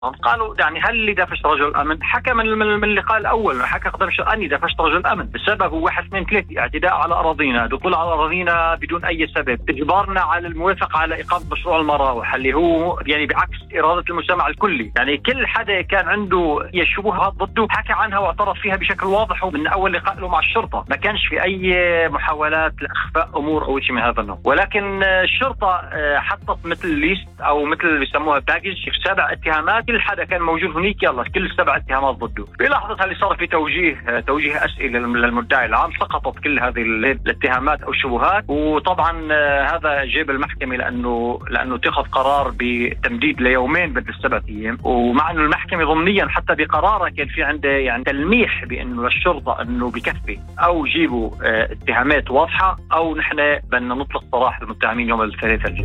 قالوا يعني هل اللي دفشت رجل الأمن حكى من اللقاء الأول، حكى أني دفشت رجل الأمن بسبب 1 2 3 اعتداء على أراضينا، دخول على أراضينا بدون أي سبب، إجبارنا على الموافقة على إقامة مشروع المراوح اللي هو يعني بعكس إرادة المجتمع الكلي. يعني كل حدا كان عنده شبهات ضده حكى عنها واعترف فيها بشكل واضح من أول لقاء له مع الشرطة. ما كانش في أي محاولات لإخفاء أمور أو شيء من هذا النوع، ولكن الشرطة حطت مثل ليست أو مثل اللي بيسموها باكج 7 اتهامات، كل حدا كان موجود هنيك يلا كل 7 اتهامات ضده. في لحظة اللي صار في توجيه أسئلة للمدعي العام سقطت كل هذه الاتهامات أو الشبهات، وطبعا هذا جاب المحكمة لأنه اتخذ قرار بتمديد ليومين بدل 7 أيام، ومع أنه المحكمة ضمنيا حتى بقرارها كان في عنده يعني تلميح بأنه للشرطة أنه بكفي أو جيبوا اتهامات واضحة أو نحن بدنا نطلق سراح المتهمين يوم الثلاثاء الجاي.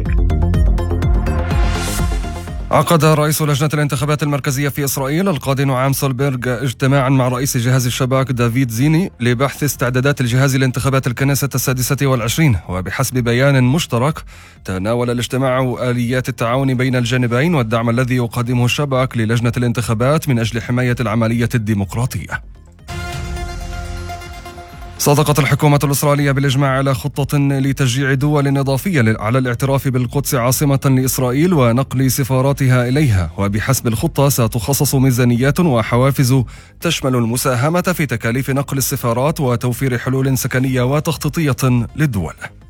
عقد رئيس لجنة الانتخابات المركزية في إسرائيل القاضي نعام سولبرغ اجتماعا مع رئيس جهاز الشباك دافيد زيني لبحث استعدادات الجهاز لانتخابات الكنيسة 26، وبحسب بيان مشترك تناول الاجتماع آليات التعاون بين الجانبين والدعم الذي يقدمه الشباك للجنة الانتخابات من أجل حماية العملية الديمقراطية. صادقت الحكومة الإسرائيلية بالإجماع على خطة لتشجيع دول إضافية على الاعتراف بالقدس عاصمة لإسرائيل ونقل سفاراتها إليها، وبحسب الخطة ستخصص ميزانيات وحوافز تشمل المساهمة في تكاليف نقل السفارات وتوفير حلول سكنية وتخطيطية للدول.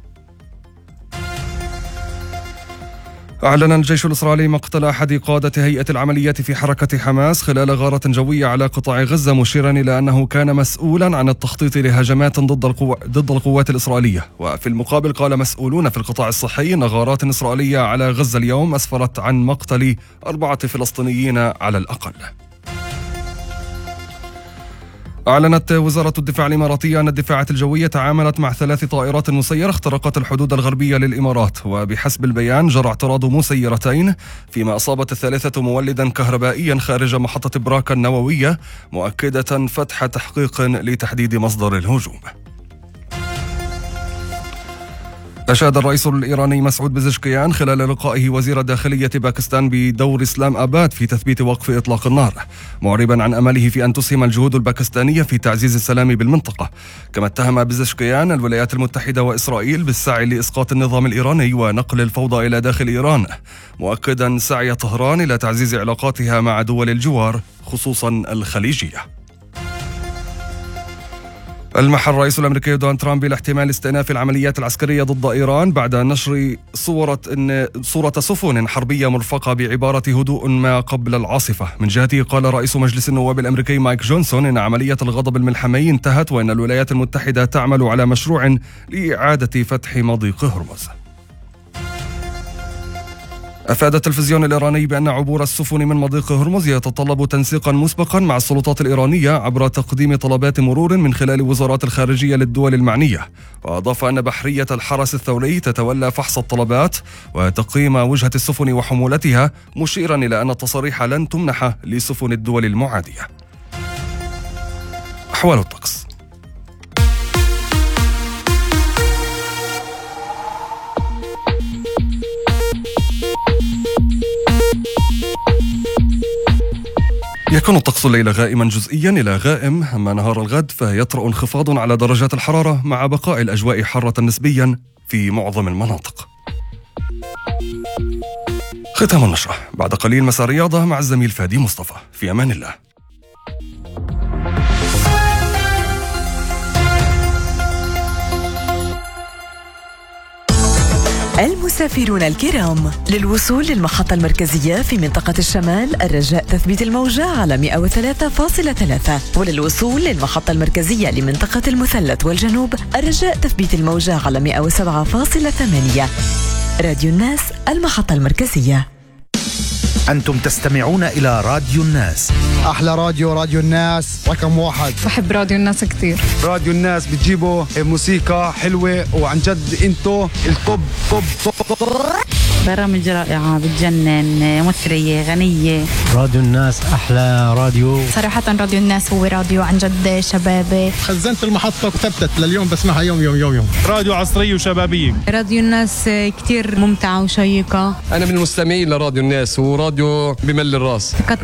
أعلن الجيش الإسرائيلي مقتل أحد قادة هيئة العمليات في حركة حماس خلال غارة جوية على قطاع غزة، مشيرا إلى أنه كان مسؤولا عن التخطيط لهجمات ضد القوات الإسرائيلية. وفي المقابل قال مسؤولون في القطاع الصحي أن غارات إسرائيلية على غزة اليوم أسفرت عن مقتل 4 فلسطينيين على الأقل. أعلنت وزارة الدفاع الإماراتية أن الدفاعات الجوية تعاملت مع 3 طائرات مسيرة اخترقت الحدود الغربية للإمارات، وبحسب البيان جرى اعتراض مسيرتين فيما أصابت الثالثة مولدا كهربائيا خارج محطة براكا النووية، مؤكدة فتح تحقيق لتحديد مصدر الهجوم. أشاد الرئيس الإيراني مسعود بزشكيان خلال لقائه وزير داخلية باكستان بدور إسلام آباد في تثبيت وقف إطلاق النار، معربا عن أمله في أن تسهم الجهود الباكستانية في تعزيز السلام بالمنطقة. كما اتهم بزشكيان الولايات المتحدة وإسرائيل بالسعي لإسقاط النظام الإيراني ونقل الفوضى إلى داخل إيران، مؤكدا سعي طهران إلى تعزيز علاقاتها مع دول الجوار خصوصا الخليجية. المح الرئيس الأمريكي دونالد ترامب إلى احتمال استئناف العمليات العسكرية ضد إيران بعد نشر صورة سفن حربية مرفقة بعبارة هدوء ما قبل العاصفة. من جهته قال رئيس مجلس النواب الأمريكي مايك جونسون إن عملية الغضب الملحمي انتهت وإن الولايات المتحدة تعمل على مشروع لإعادة فتح مضيق هرمز. أفاد التلفزيون الإيراني بأن عبور السفن من مضيق هرمز يتطلب تنسيقا مسبقا مع السلطات الإيرانية عبر تقديم طلبات مرور من خلال وزارات الخارجية للدول المعنية. وأضاف أن بحرية الحرس الثوري تتولى فحص الطلبات وتقييم وجهة السفن وحمولتها، مشيرا إلى أن التصاريح لن تمنح لسفن الدول المعادية. أحوال الطقس. يكون الطقس الليلة غائما جزئيا إلى غائم، أما نهار الغد فيطرأ انخفاض على درجات الحرارة مع بقاء الأجواء حارة نسبيا في معظم المناطق. ختام النشرة، بعد قليل مساء رياضة مع الزميل فادي مصطفى. في أمان الله. المسافرون الكرام، للوصول للمحطة المركزية في منطقة الشمال الرجاء تثبيت الموجة على 103.3، وللوصول للمحطة المركزية لمنطقة المثلث والجنوب الرجاء تثبيت الموجة على 107.8. راديو الناس، المحطة المركزية. أنتم تستمعون إلى راديو الناس. أحلى راديو الناس رقم 1. بحب راديو الناس كتير. راديو الناس بتجيبوا موسيقى حلوة وعن جد انتو الطب. برامج رائعة بتجنن، مثرية غنية. راديو الناس أحلى راديو صراحة. راديو الناس هو راديو عن جد شبابي. خزنت المحطة وثبتت لليوم بسمعها يوم. راديو عصرية وشبابية. راديو الناس كتير ممتعة وشيقة. أنا من المستمعين لراديو الناس، وراديو بمل الراس.